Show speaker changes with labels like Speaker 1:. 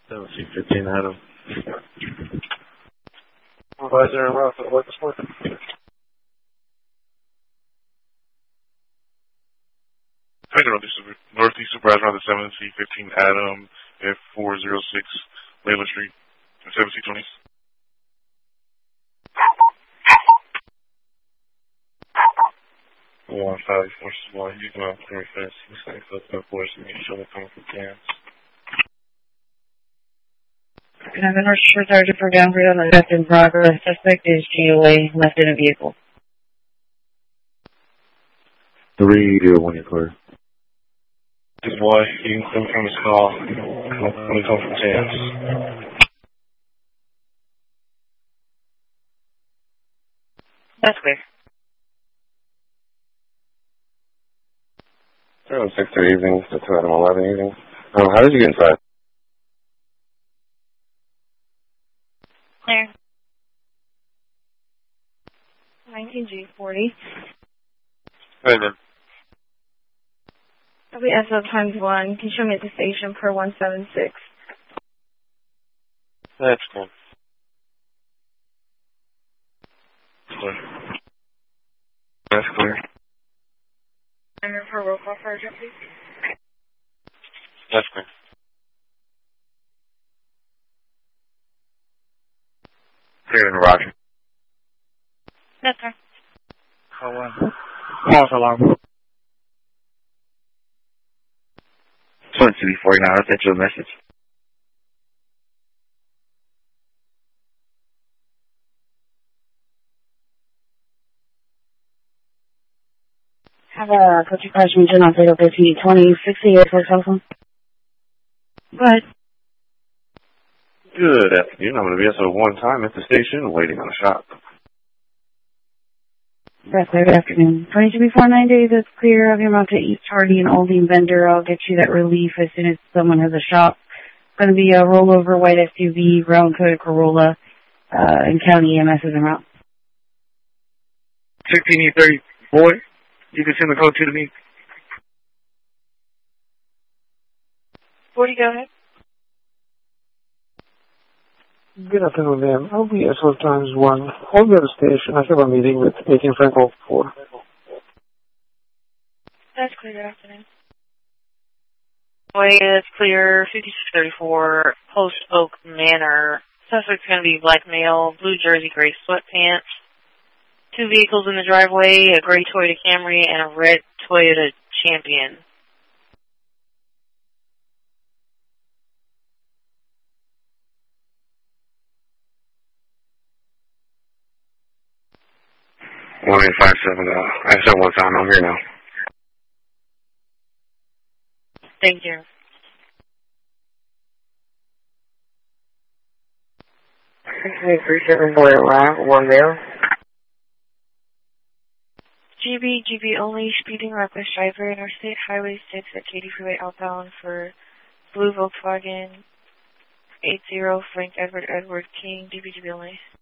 Speaker 1: 1715 Adam.
Speaker 2: Supervisor and route for the witness work.
Speaker 3: Hi, General. This is Northeast Supervisor on the 7C15 Adam at 406 Layla Street, 7C20.
Speaker 1: One five forces one. You can out clear fence. You say for force and you show the coming from cans.
Speaker 4: Can I have an order for Sergeant for downgrade on the death in progress? Suspect is GOA, left in a vehicle.
Speaker 1: 301, you're clear. This is why you can come from his call. When you come from cans.
Speaker 4: That's clear.
Speaker 1: 06 evening to 11 evening. How did you get inside?
Speaker 4: Clear. 19G40.
Speaker 1: Hey, man.
Speaker 4: That'll be SO times 1. Can you show me at the station per 176?
Speaker 1: That's cool. Clear. That's clear.
Speaker 4: I'm here for roll call, Sergeant, please.
Speaker 1: That's clear. Clear and Roger.
Speaker 4: Yes, sir.
Speaker 2: False alarm.
Speaker 5: Flint City 49, I'll send you a message.
Speaker 4: Have a coach crash region on Fatal 15, 2068 for telephone. Go ahead.
Speaker 1: Good afternoon. I'm going to be SO one time at the station waiting on a shop.
Speaker 4: That's clear. Good afternoon. 22 before 9 days is clear. Of your amount to East Hardy and Olding vendor. I'll get you that relief as soon as someone has a shop. It's going to be a rollover white SUV, brown coated Corolla, and county EMS is en route.
Speaker 2: 16E30, boy. You can send the code to me.
Speaker 4: 40, go ahead.
Speaker 2: Good afternoon, ma'am. I'll be SO times 1. I'll be at the station. I have a meeting with 18 Franco 4.
Speaker 4: That's clear. Good afternoon.
Speaker 6: Way is clear, 5634 Post Oak Manor. Suspect's going to be black male, blue jersey, gray sweatpants. 2 vehicles in the driveway, a gray Toyota Camry and a red Toyota Champion.
Speaker 1: One 857. I said one time. I'm here now.
Speaker 6: Thank you.
Speaker 4: Okay, 374 Atlanta, 1 male. GB only, speeding reckless driver, Interstate Highway 6 at Katy Freeway outbound for blue Volkswagen 80 Frank Edward King, GB only.